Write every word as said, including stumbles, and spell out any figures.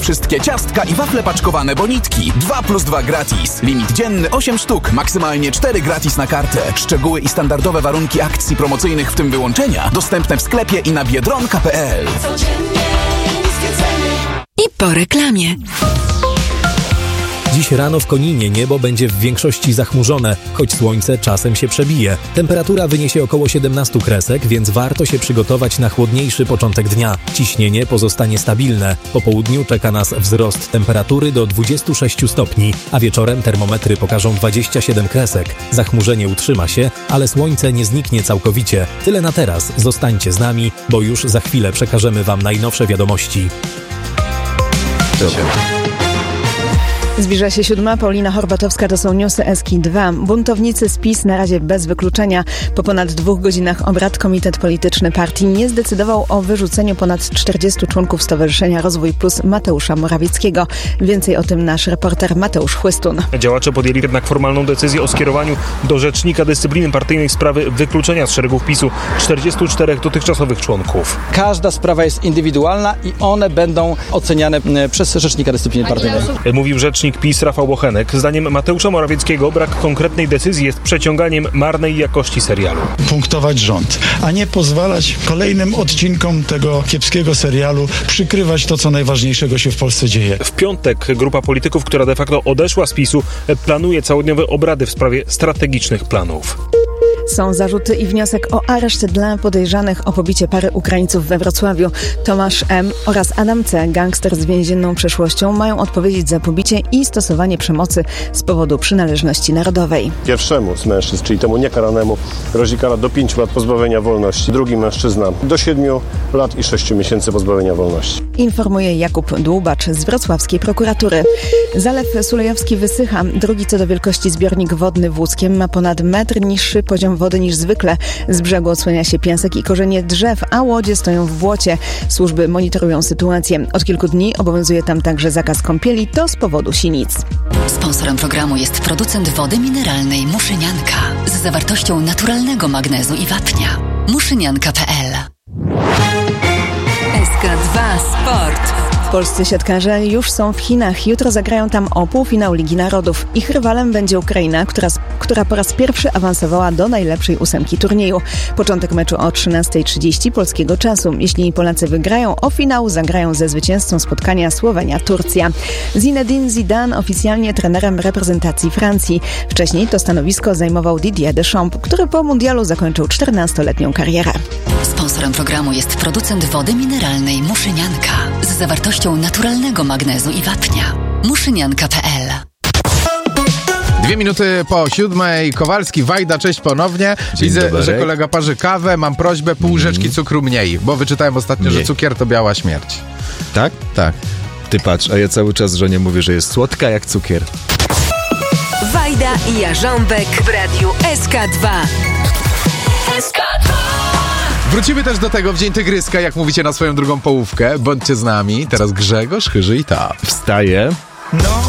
wszystkie ciastka i wafle paczkowane Bonitki. dwa plus dwa gratis. Limit dzienny osiem sztuk, maksymalnie cztery gratis na kartę. Szczegóły i standardowe warunki akcji promocyjnych, w tym wyłączenia, dostępne w sklepie i na biedronka kropka pe el. I po reklamie. Dziś rano w Koninie niebo będzie w większości zachmurzone, choć słońce czasem się przebije. Temperatura wyniesie około siedemnaście kresek, więc warto się przygotować na chłodniejszy początek dnia. Ciśnienie pozostanie stabilne. Po południu czeka nas wzrost temperatury do dwudziestu sześciu stopni, a wieczorem termometry pokażą dwadzieścia siedem kresek. Zachmurzenie utrzyma się, ale słońce nie zniknie całkowicie. Tyle na teraz. Zostańcie z nami, bo już za chwilę przekażemy Wam najnowsze wiadomości. Zbliża się siódma. Paulina Horbatowska, to są newsy S K I dwa. Buntownicy z PiS na razie bez wykluczenia. Po ponad dwóch godzinach obrad Komitet Polityczny Partii nie zdecydował o wyrzuceniu ponad czterdziestu członków Stowarzyszenia Rozwój Plus Mateusza Morawieckiego. Więcej o tym nasz reporter Mateusz Chłystun. Działacze podjęli jednak formalną decyzję o skierowaniu do Rzecznika Dyscypliny Partyjnej sprawy wykluczenia z szeregów PiSu czterdziestu czterech dotychczasowych członków. Każda sprawa jest indywidualna i one będą oceniane przez Rzecznika Dyscypliny Partyjnej. Mówił rzecznik PiS Rafał Bochenek. Zdaniem Mateusza Morawieckiego brak konkretnej decyzji jest przeciąganiem marnej jakości serialu. Punktować rząd, a nie pozwalać kolejnym odcinkom tego kiepskiego serialu przykrywać to, co najważniejszego się w Polsce dzieje. W piątek grupa polityków, która de facto odeszła z PiSu, planuje całodniowe obrady w sprawie strategicznych planów. Są zarzuty i wniosek o areszt dla podejrzanych o pobicie pary Ukraińców we Wrocławiu. Tomasz M. oraz Adam C., gangster z więzienną przeszłością, mają odpowiedzieć za pobicie i stosowanie przemocy z powodu przynależności narodowej. Pierwszemu z mężczyzn, czyli temu niekaranemu, grozi kara do pięciu lat pozbawienia wolności. Drugi mężczyzna do siedmiu lat i sześciu miesięcy pozbawienia wolności. Informuje Jakub Dłubacz z wrocławskiej prokuratury. Zalew Sulejowski wysycha. Drugi co do wielkości zbiornik wodny w Łódzkiem ma ponad metr niższy poziom wody niż zwykle. Z brzegu odsłania się piasek i korzenie drzew, a łodzie stoją w błocie. Służby monitorują sytuację. Od kilku dni obowiązuje tam także zakaz kąpieli, to z powodu sinic. Sponsorem programu jest producent wody mineralnej Muszynianka z zawartością naturalnego magnezu i wapnia. muszynianka kropka pe el. S K dwa Sport. Polscy siatkarze już są w Chinach. Jutro zagrają tam o półfinał Ligi Narodów. Ich rywalem będzie Ukraina, która, która po raz pierwszy awansowała do najlepszej ósemki turnieju. Początek meczu o trzynasta trzydzieści polskiego czasu. Jeśli Polacy wygrają, o finał zagrają ze zwycięzcą spotkania Słowenia-Turcja. Zinedine Zidane oficjalnie trenerem reprezentacji Francji. Wcześniej to stanowisko zajmował Didier Deschamps, który po mundialu zakończył czternastoletnią karierę. Sponsorem programu jest producent wody mineralnej Muszynianka z zawartością naturalnego magnezu i wapnia. muszynianka kropka pe el. Dwie minuty po siódmej. Kowalski, Wajda, cześć ponownie. Dzień Widzę, dobry. że kolega parzy kawę. Mam prośbę, pół łyżeczki cukru mniej, bo wyczytałem ostatnio, Nie. że cukier to biała śmierć. Tak? Tak. Ty patrz, a ja cały czas żonie mówię, że jest słodka jak cukier. Wajda i Jarząbek w radiu S K dwa. S K dwa. Wrócimy też do tego w Dzień Tygryska, jak mówicie na swoją drugą połówkę. Bądźcie z nami. Teraz Grzegorz, Chyży i Tap. Wstaję. No.